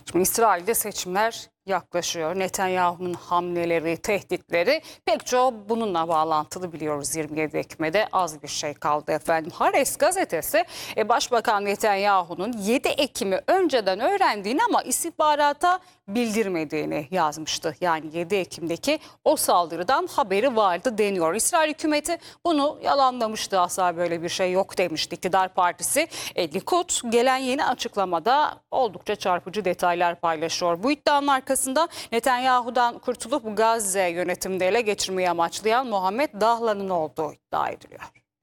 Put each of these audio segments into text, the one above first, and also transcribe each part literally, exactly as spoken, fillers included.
Şimdi İsrail'de seçimler yaklaşıyor. Netanyahu'nun hamleleri, tehditleri pek çoğu bununla bağlantılı biliyoruz. yirmi yedi Ekim'e az bir şey kaldı efendim. Haaretz gazetesi Başbakan Netanyahu'nun yedi Ekim'i önceden öğrendiğini ama istihbarata bildirmediğini yazmıştı. Yani yedi Ekim'deki o saldırıdan haberi vardı deniyor. İsrail hükümeti bunu yalanlamıştı. Asla böyle bir şey yok demişti İktidar Partisi. E, Likud gelen yeni açıklamada oldukça çarpıcı detaylar paylaşıyor. Bu iddianın arkasında Netanyahu'dan kurtulup Gazze yönetimini ele geçirmeyi amaçlayan Muhammed Dahlan'ın olduğu iddia ediliyor.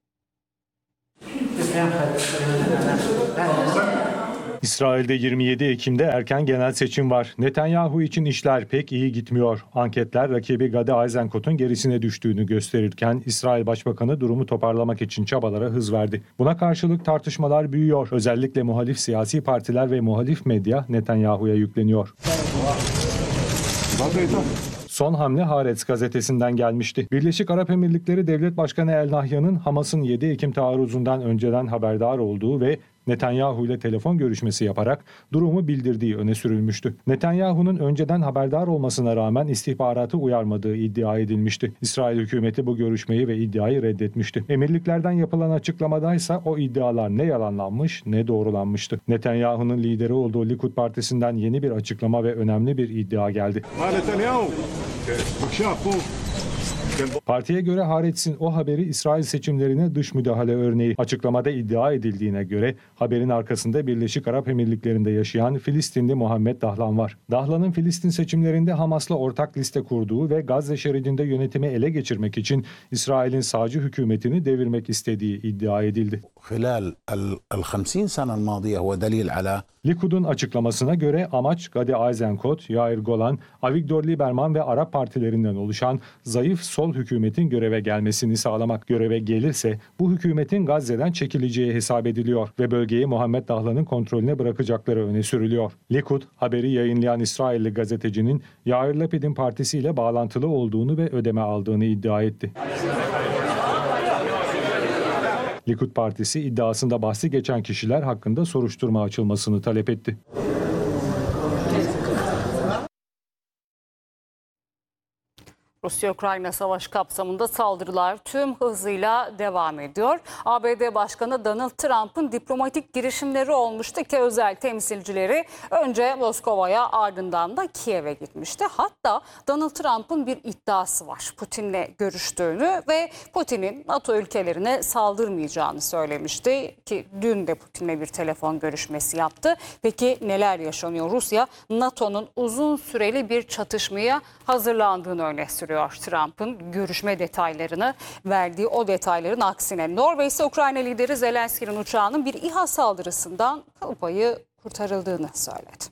İsrail'de yirmi yedi Ekim'de erken genel seçim var. Netanyahu için işler pek iyi gitmiyor. Anketler rakibi Gadi Eisenkot'un gerisine düştüğünü gösterirken İsrail Başbakanı durumu toparlamak için çabalara hız verdi. Buna karşılık tartışmalar büyüyor. Özellikle muhalif siyasi partiler ve muhalif medya Netanyahu'ya yükleniyor. Son hamle Haaretz gazetesinden gelmişti. Birleşik Arap Emirlikleri Devlet Başkanı El Nahyan'ın Hamas'ın yedi Ekim taarruzundan önceden haberdar olduğu ve Netanyahu ile telefon görüşmesi yaparak durumu bildirdiği öne sürülmüştü. Netanyahu'nun önceden haberdar olmasına rağmen istihbaratı uyarmadığı iddia edilmişti. İsrail hükümeti bu görüşmeyi ve iddiayı reddetmişti. Emirliklerden yapılan açıklamadaysa o iddialar ne yalanlanmış ne doğrulanmıştı. Netanyahu'nun lideri olduğu Likud Partisi'nden yeni bir açıklama ve önemli bir iddia geldi. Partiye göre Haaretz'in o haberi İsrail seçimlerine dış müdahale örneği. Açıklamada iddia edildiğine göre haberin arkasında Birleşik Arap Emirlikleri'nde yaşayan Filistinli Muhammed Dahlan var. Dahlan'ın Filistin seçimlerinde Hamas'la ortak liste kurduğu ve Gazze şeridinde yönetimi ele geçirmek için İsrail'in sağcı hükümetini devirmek istediği iddia edildi. Likud'un açıklamasına göre amaç Gadi Eisenkot, Yair Golan, Avigdor Lieberman ve Arap partilerinden oluşan zayıf sol hükümetin göreve gelmesini sağlamak. Göreve gelirse bu hükümetin Gazze'den çekileceği hesap ediliyor ve bölgeyi Muhammed Dahlan'ın kontrolüne bırakacakları öne sürülüyor. Likud, haberi yayınlayan İsrailli gazetecinin Yair Lapid'in partisiyle bağlantılı olduğunu ve ödeme aldığını iddia etti. Likud Partisi iddiasında bahsi geçen kişiler hakkında soruşturma açılmasını talep etti. Rusya-Ukrayna savaşı kapsamında saldırılar tüm hızıyla devam ediyor. A B D Başkanı Donald Trump'ın diplomatik girişimleri olmuştu ki özel temsilcileri önce Moskova'ya ardından da Kiev'e gitmişti. Hatta Donald Trump'ın bir iddiası var. Putin'le görüştüğünü ve Putin'in NATO ülkelerine saldırmayacağını söylemişti ki dün de Putin'le bir telefon görüşmesi yaptı. Peki neler yaşanıyor? Rusya NATO'nun uzun süreli bir çatışmaya hazırlandığını öne sürüyor. Trump'ın görüşme detaylarını verdiği o detayların aksine Norveç ise Ukrayna lideri Zelenski'nin uçağının bir İHA saldırısından kıl payı kurtarıldığını söyledi.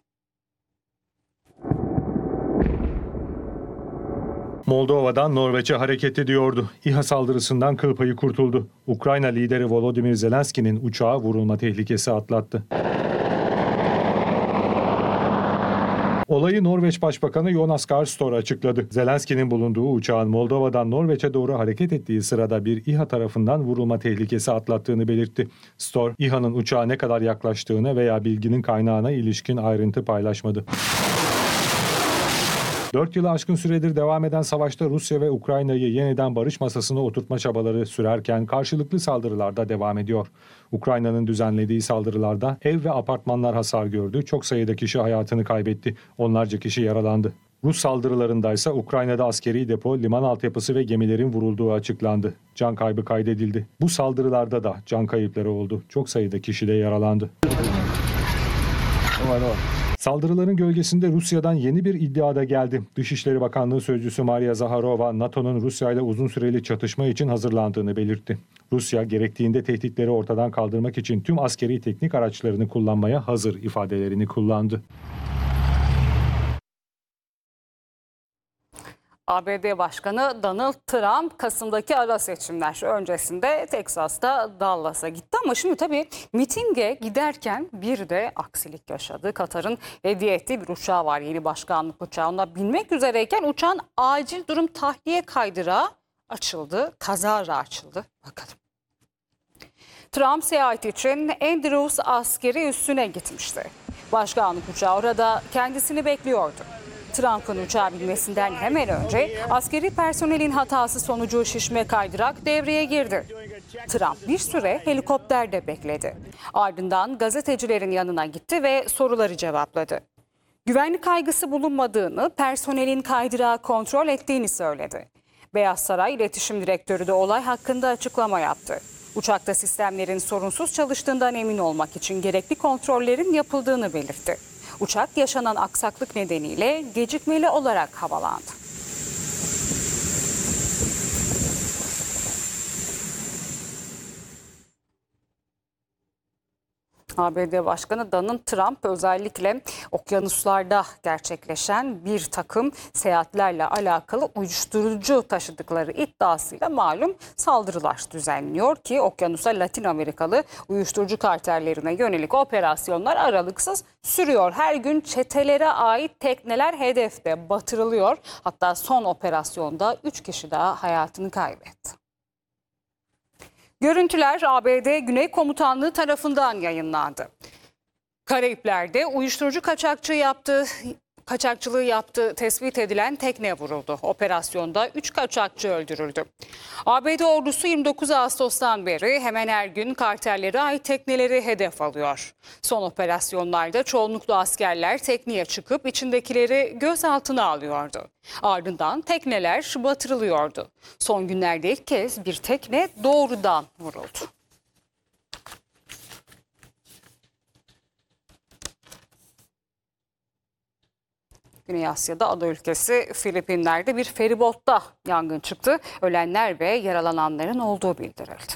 Moldova'dan Norveç'e hareket ediyordu. İHA saldırısından kıl payı kurtuldu. Ukrayna lideri Volodymyr Zelenski'nin uçağı vurulma tehlikesi atlattı. Olayı Norveç Başbakanı Jonas Gahr Store açıkladı. Zelenski'nin bulunduğu uçağın Moldova'dan Norveç'e doğru hareket ettiği sırada bir İHA tarafından vurulma tehlikesi atlattığını belirtti. Store, İHA'nın uçağa ne kadar yaklaştığını veya bilginin kaynağına ilişkin ayrıntı paylaşmadı. Dört yılı aşkın süredir devam eden savaşta Rusya ve Ukrayna'yı yeniden barış masasına oturtma çabaları sürerken karşılıklı saldırılar da devam ediyor. Ukrayna'nın düzenlediği saldırılarda ev ve apartmanlar hasar gördü. Çok sayıda kişi hayatını kaybetti. Onlarca kişi yaralandı. Rus saldırılarındaysa Ukrayna'da askeri depo, liman altyapısı ve gemilerin vurulduğu açıklandı. Can kaybı kaydedildi. Bu saldırılarda da can kayıpları oldu. Çok sayıda kişi de yaralandı. Saldırıların gölgesinde Rusya'dan yeni bir iddia da geldi. Dışişleri Bakanlığı Sözcüsü Maria Zaharova, NATO'nun Rusya ile uzun süreli çatışma için hazırlandığını belirtti. Rusya, gerektiğinde tehditleri ortadan kaldırmak için tüm askeri teknik araçlarını kullanmaya hazır ifadelerini kullandı. A B D Başkanı Donald Trump Kasım'daki ara seçimler öncesinde Teksas'ta Dallas'a gitti ama şimdi tabii mitinge giderken bir de aksilik yaşadı. Katar'ın hediye ettiği bir uçağı var, yeni başkanlık uçağı. Ona binmek üzereyken uçağın acil durum tahliye kaydırağı açıldı, kazara açıldı. Bakalım. Trump seyahat için Andrews askeri üssüne gitmişti. Başkanlık uçağı orada kendisini bekliyordu. Trump'ın uçağa binmesinden hemen önce askeri personelin hatası sonucu şişme kaydırak devreye girdi. Trump bir süre helikopterde bekledi. Ardından gazetecilerin yanına gitti ve soruları cevapladı. Güvenlik kaygısı bulunmadığını, personelin kaydırağı kontrol ettiğini söyledi. Beyaz Saray İletişim Direktörü de olay hakkında açıklama yaptı. Uçakta sistemlerin sorunsuz çalıştığından emin olmak için gerekli kontrollerin yapıldığını belirtti. Uçak yaşanan aksaklık nedeniyle gecikmeli olarak havalandı. A B D Başkanı Donald Trump özellikle okyanuslarda gerçekleşen bir takım seyahatlerle alakalı uyuşturucu taşıdıkları iddiasıyla malum saldırılar düzenliyor ki okyanusa Latin Amerikalı uyuşturucu kartellerine yönelik operasyonlar aralıksız sürüyor. Her gün çetelere ait tekneler hedefte batırılıyor. Hatta son operasyonda üç kişi daha hayatını kaybetti. Görüntüler A B D Güney Komutanlığı tarafından yayınlandı. Karayipler'de uyuşturucu kaçakçı yaptığı, kaçakçılığı yaptığı tespit edilen tekne vuruldu. Operasyonda üç kaçakçı öldürüldü. A B D ordusu yirmi dokuz Ağustos'tan beri hemen her gün kartellere ait tekneleri hedef alıyor. Son operasyonlarda çoğunlukla askerler tekneye çıkıp içindekileri gözaltına alıyordu. Ardından tekneler batırılıyordu. Son günlerde ilk kez bir tekne doğrudan vuruldu. Güney Asya'da ada ülkesi Filipinler'de bir feribotta yangın çıktı. Ölenler ve yaralananların olduğu bildirildi.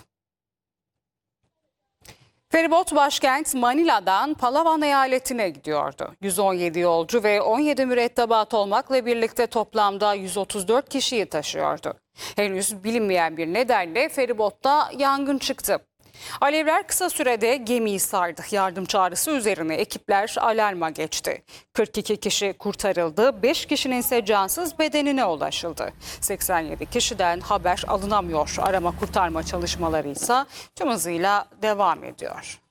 Feribot başkent Manila'dan Palawan eyaletine gidiyordu. yüz on yedi yolcu ve on yedi mürettebat olmakla birlikte toplamda yüz otuz dört kişiyi taşıyordu. Henüz bilinmeyen bir nedenle feribotta yangın çıktı. Alevler kısa sürede gemiyi sardı. Yardım çağrısı üzerine ekipler alarma geçti. kırk iki kişi kurtarıldı, beş kişinin ise cansız bedenine ulaşıldı. seksen yedi kişiden haber alınamıyor. Arama kurtarma çalışmaları ise tüm hızıyla devam ediyor.